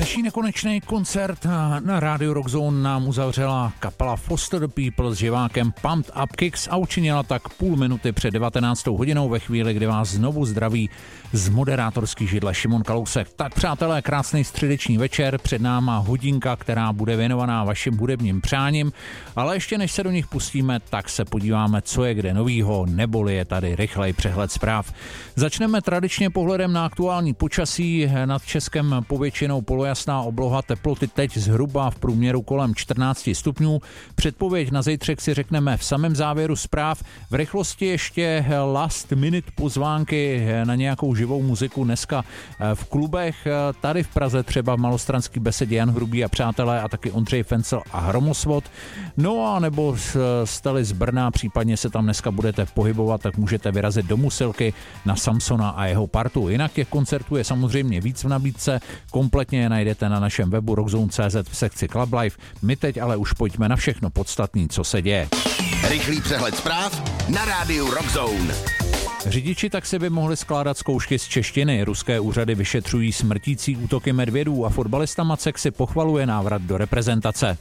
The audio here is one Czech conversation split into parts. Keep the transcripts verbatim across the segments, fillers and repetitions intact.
Dnešní nekonečný koncert na rádiu Rockzone nám uzavřela kapela Foster the People s živákem Pumped Up Kicks a učinila tak půl minuty před devatenáctou hodinou ve chvíli, kdy vás znovu zdraví z moderátorský židle Šimon Kalousek. Tak přátelé, krásný středeční večer, před náma hodinka, která bude věnovaná vašim hudebním přáním, ale ještě než se do nich pustíme, tak se podíváme, co je kde novýho, neboli je tady rychlej přehled zpráv. Začneme tradičně pohledem na aktuální počasí. Nad Českem povětšinou polojasná obloha, teploty teď zhruba v průměru kolem čtrnáct stupňů. Předpověď na zítřek si řekneme v samém závěru zpráv. V rychlosti ještě last minute pozvánky na nějakou živou muziku dneska v klubech. Tady v Praze třeba v Malostranský besedě Jan Hrubý a přátelé a taky Ondřej Fencel a Hromosvod. No a nebo jste z Brna, případně se tam dneska budete pohybovat, tak můžete vyrazit do Musilky na Samsona a jeho partu. Jinak těch koncertů je samozřejmě víc v nabídce, kompletně je najdete na našem webu rockzone tečka cé zet v sekci Club Life. My teď ale už pojďme na všechno podstatné, co se děje. Rychlý přehled zpráv na rádiu Rockzone. Řidiči taxi by mohli skládat zkoušky z češtiny. Ruské úřady vyšetřují smrtící útoky medvědů a fotbalista Macek si pochvaluje návrat do reprezentace.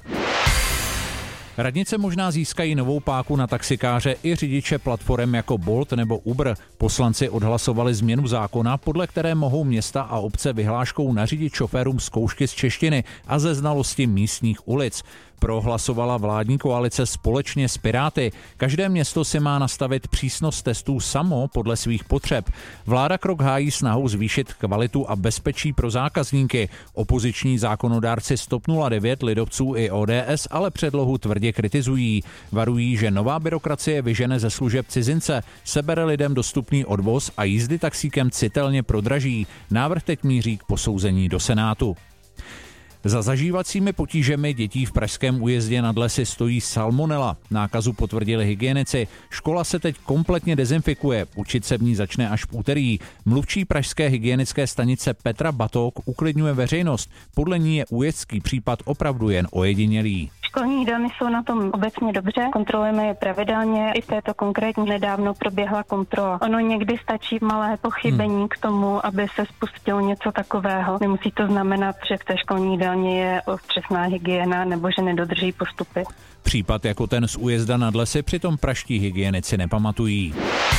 Radnice možná získají novou páku na taxikáře i řidiče platform jako Bolt nebo Uber. Poslanci odhlasovali změnu zákona, podle které mohou města a obce vyhláškou nařídit šoférům zkoušky z češtiny a ze znalosti místních ulic. Prohlasovala vládní koalice společně s Piráty. Každé město si má nastavit přísnost testů samo podle svých potřeb. Vláda krok hájí snahou zvýšit kvalitu a bezpečí pro zákazníky. Opoziční zákonodárci stop nula devět, lidovců i ó dé es ale předlohu tvrdě kritizují. Varují, že nová byrokracie vyžene ze služeb cizince, sebere lidem dostupný odvoz a jízdy taxíkem citelně prodraží. Návrh teď míří k posouzení do Senátu. Za zažívacími potížemi dětí v pražském Újezdě nad Lesy stojí salmonela. Nákazu potvrdili hygienici. Škola se teď kompletně dezinfikuje. Učit se v ní začne až v úterý. Mluvčí pražské hygienické stanice Petra Batok uklidňuje veřejnost. Podle ní je újezdský případ opravdu jen ojedinělý. Školní jídelny jsou na tom obecně dobře, kontrolujeme je pravidelně. I v této konkrétní nedávno proběhla kontrola. Ono někdy stačí malé pochybení hmm. k tomu, aby se spustilo něco takového. Nemusí to znamenat, že v té školní jídelně je přesná hygiena nebo že nedodrží postupy. Případ jako ten z Újezda nad Lesy přitom praští hygienici nepamatují.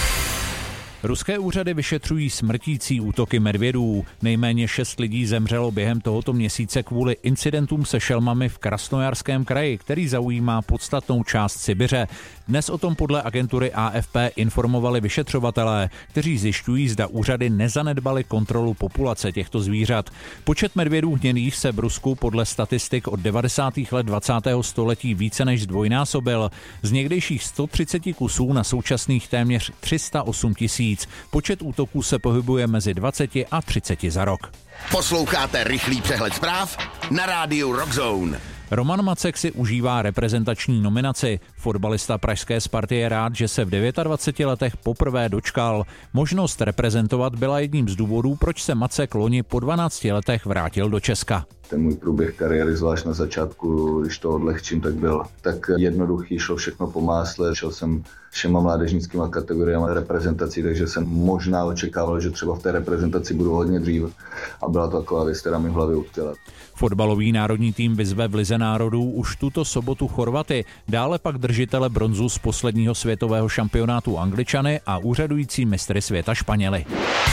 Ruské úřady vyšetřují smrtící útoky medvědů. Nejméně šest lidí zemřelo během tohoto měsíce kvůli incidentům se šelmami v Krasnojarském kraji, který zaujímá podstatnou část Sibiře. Dnes o tom podle agentury á ef pé informovali vyšetřovatelé, kteří zjišťují, zda úřady nezanedbaly kontrolu populace těchto zvířat. Počet medvědů hnědých se v Rusku podle statistik od devadesátých let dvacátého století více než zdvojnásobil. Z někdejších sto třicet kusů na současných téměř tři sta osm tisíc. Počet útoků se pohybuje mezi dvaceti a třiceti za rok. Posloucháte rychlý přehled zpráv na rádiu Rockzone. Roman Macek si užívá reprezentační nominaci. Fotbalista pražské Sparty je rád, že se v dvaceti devíti letech poprvé dočkal. Možnost reprezentovat byla jedním z důvodů, proč se Macek loni po dvanácti letech vrátil do Česka. Ten můj průběh kariéry, zvlášť na začátku, když to odlehčím, tak byl tak jednoduchý, šlo všechno po másle, šel jsem všema mládežnickýma kategoriemi reprezentací, takže jsem možná očekával, že třeba v té reprezentaci budu hodně dřív a byla to taková věc, která mi v hlavě utkvěla. Fotbalový národní tým vyzve v Lize národů už tuto sobotu Chorvaty, dále pak držitele bronzu z posledního světového šampionátu Angličany a úřadující mistry světa Španěli.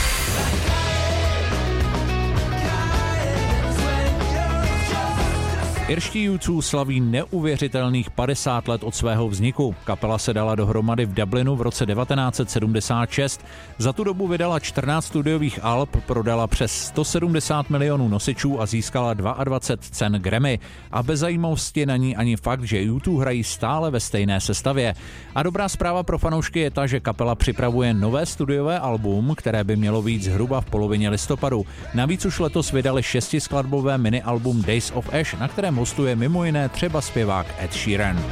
Irští U dva slaví neuvěřitelných padesát let od svého vzniku. Kapela se dala dohromady v Dublinu v roce devatenáct set sedmdesát šest. Za tu dobu vydala čtrnáct studiových alb, prodala přes sto sedmdesát milionů nosičů a získala dvacet dva cen Grammy. A bez zajímavosti na ní ani fakt, že U dva hrají stále ve stejné sestavě. A dobrá zpráva pro fanoušky je ta, že kapela připravuje nové studiové album, které by mělo vyjít zhruba v polovině listopadu. Navíc už letos vydali šestiskladbové mini-album Days of Ash, na kterém hostuje mimo jiné třeba zpěvák Ed Sheeran.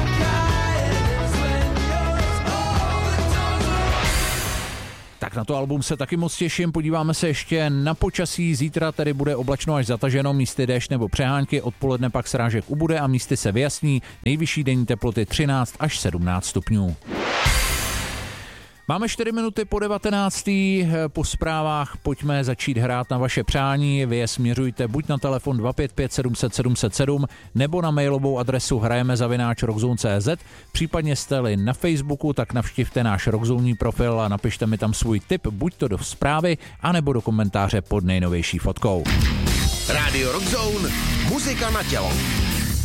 Tak na to album se taky moc těším, podíváme se ještě na počasí, zítra tedy bude oblačno až zataženo, místy déšť nebo přehánky, odpoledne pak srážek ubude a místy se vyjasní, nejvyšší denní teploty třináct až sedmnáct stupňů. Máme čtyři minuty po devatenáctý, po zprávách pojďme začít hrát na vaše přání. Vy je směřujte buď na telefon dva pět pět sedm set sedm set sedm nebo na mailovou adresu hrajeme zavináč rockzone tečka cé zet. Případně jste-li na Facebooku, tak navštivte náš Rockzone profil a napište mi tam svůj tip, buď to do zprávy, anebo do komentáře pod nejnovější fotkou. Rádio Rockzone, muzika na tělo.